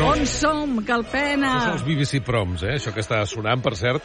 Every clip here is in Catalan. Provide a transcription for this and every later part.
On som, Calpena? Això són els BBC Proms, això que està sonant, per cert.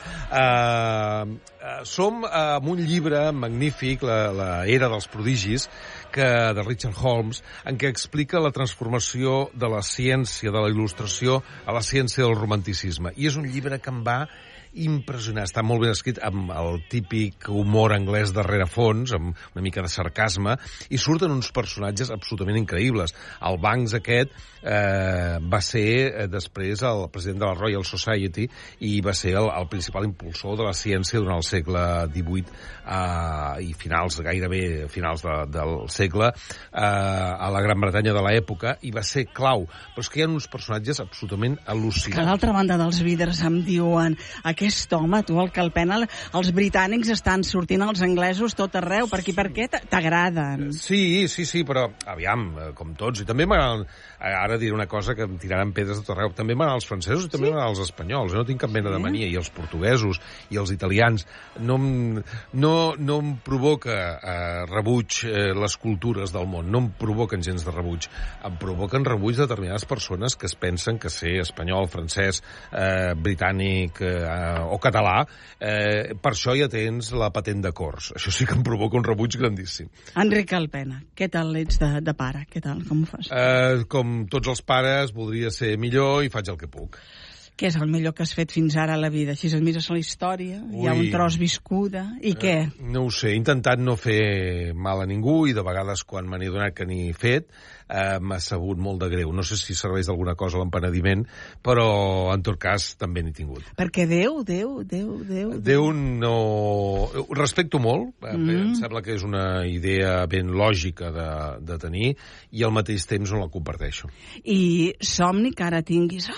Som amb un llibre magnífic, la Era dels prodigis, de Richard Holmes, en què explica la transformació de la ciència de la il·lustració a la ciència del romanticisme. I és un llibre que em va impressionant. Està molt ben escrit, amb el típic humor anglès de rerefons, amb una mica de sarcasme, i surten uns personatges absolutament increïbles. El Banks aquest va ser després el president de la Royal Society i va ser el principal impulsor de la ciència durant el segle XVIII i gairebé finals del segle a la Gran Bretanya de l'època, i va ser clau. Però és que hi ha uns personatges absolutament al·lucinants. Que a l'altra banda dels vidres em diuen: aquest home, tu, el Calpena, els britànics estan sortint als anglesos tot arreu, per aquí per què t'agraden? Sí, però aviam, com tots, i també m'agraden, ara diré una cosa que em tiraran pedres de tot arreu, també m'agraden els francesos i també m'agraden els espanyols, no tinc cap mena de mania, i els portuguesos i els italians. No em provoca rebuig les cultures del món, no em provoquen gens de rebuig, em provoquen rebuig determinades persones que es pensen que ser espanyol, francès, britànic o català, per això ja tens la patent de Corts. Això sí que em provoca un rebuig grandíssim. Enric Calpena, què tal ets de pare? Què tal, com ho fas? Com tots els pares, voldria ser millor i faig el que puc. Què és el millor que has fet fins ara a la vida? Si et mires a la història, hi ha un tros viscuda, i què? No ho sé, he intentat no fer mal a ningú i de vegades quan me n'he donat que n'he fet m'ha sabut molt de greu. No sé si serveix d'alguna cosa l'empenediment, però en tot cas també n'he tingut. Perquè Déu no... Respecto molt, em sembla que és una idea ben lògica de tenir, i al mateix temps no la comparteixo. I somni que ara tinguis,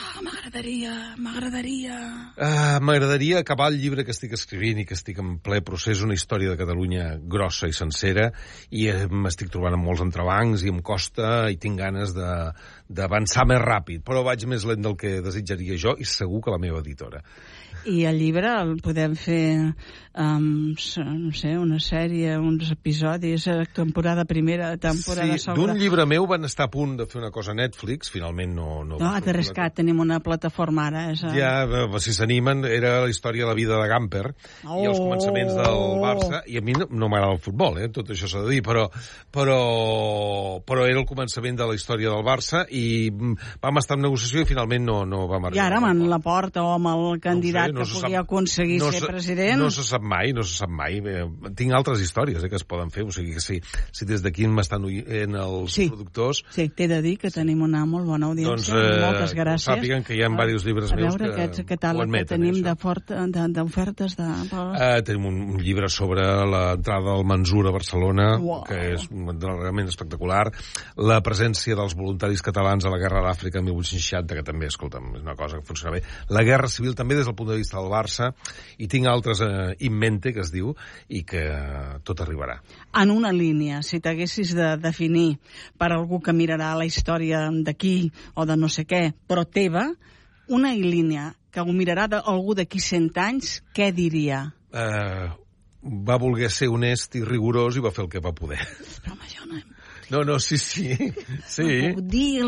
m'agradaria acabar el llibre que estic escrivint i que estic en ple procés, una història de Catalunya grossa i sencera, i m'estic trobant amb molts entrebancs i em costa, i tinc ganes d'avançar més ràpid, però vaig més lent del que desitjaria jo i segur que la meva editora. I el llibre el podem fer, no sé, una sèrie, uns episodis, temporada primera, temporada segona. D'un llibre meu van estar a punt de fer una cosa a Netflix, finalment no a Terrescat tenim una plataforma ara. Ja, si s'animen, era la història de la vida de Gamper i els començaments del Barça, i a mi no m'agrada el futbol, tot això s'ha de dir, però era el començament de la història del Barça i vam estar en negociació i finalment no vam arribar. I ara amb la Porta o amb el candidat que pugui aconseguir ser president? No se sap mai. Tinc altres històries que es poden fer, o sigui que si des d'aquí m'estan oient els productors... Sí, t'he de dir que tenim una molt bona audiència. Moltes gràcies. Sàpiguen que hi ha diversos llibres meus que ho admeten. Que tenim d'ofertes Tenim un llibre sobre l'entrada del Mansur a Barcelona, que és realment espectacular. La presència dels voluntaris catalans a la Guerra d'Àfrica 1860, que també, escolta'm, és una cosa que funciona bé. La Guerra Civil també des del punt de vista del Barça, i tinc altres in mente, que es diu, i que tot arribarà. En una línia, si t'haguessis de definir per algú que mirarà la història d'aquí o de no sé què, però teva, una línia que ho mirarà algú d'aquí 100 anys, què diria? Va voler ser honest i rigorós i va fer el que va poder. Però home, jo no... No, sí. No puc dir...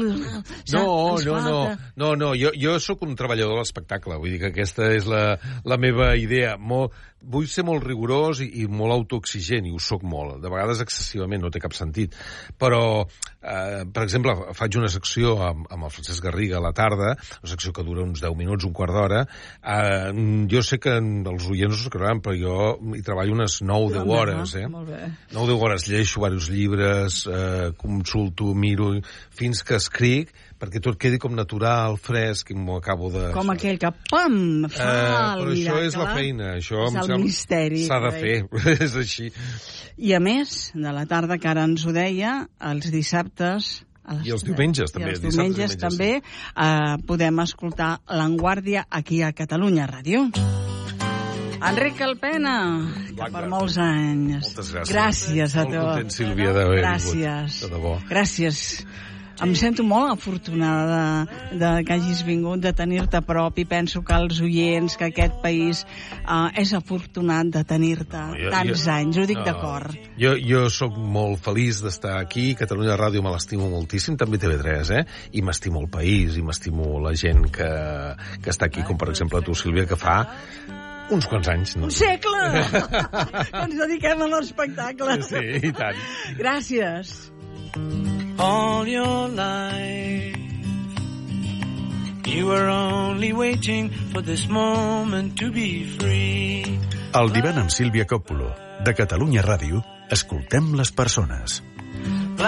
No, jo sóc un treballador de l'espectacle, vull dir que aquesta és la meva idea. Vull ser molt rigorós i molt autoexigent, i ho soc molt. De vegades excessivament, no té cap sentit. Però, per exemple, faig una secció amb el Francesc Garriga a la tarda, una secció que dura uns 10 minuts, un quart d'hora. Jo sé que els oients no s'ho creuen, però jo hi treballo unes 9-10 hores. 9-10 hores, lleixo diversos llibres, consulto, miro, fins que escric, perquè tot quedi com natural, fresc, i m'ho acabo de... Com aquell que, pam, fa el però miracle. Això és la feina, això és el misteri. S'ha de fer, és així. I a més, de la tarda, que ara ens ho deia, els dissabtes... I els diumenges, també. I els diumenges, també, podem escoltar L'Enguàrdia aquí a Catalunya Ràdio. Enric Calpena, per molts anys. Moltes gràcies. Gràcies a tots. tots. Molt content, Sílvia, d'haver vingut. De debò. Gràcies. em sento molt afortunada de que hagis vingut, de tenir-te a prop, i penso que els oients, que aquest país és afortunat de tenir-te tants anys, ho dic de cor. Jo sóc molt feliç d'estar aquí, Catalunya Ràdio me l'estimo moltíssim, també TV3, i m'estimo el país, i m'estimo la gent que està aquí, com per exemple tu, Sílvia, que fa uns quants anys. Un segle! Ens dediquem a l'espectacle. Sí, i tant. Gràcies. All your life you were only waiting for this moment to be free. El divan amb Sílvia Coppolo, de Catalunya Ràdio, escoltem les persones.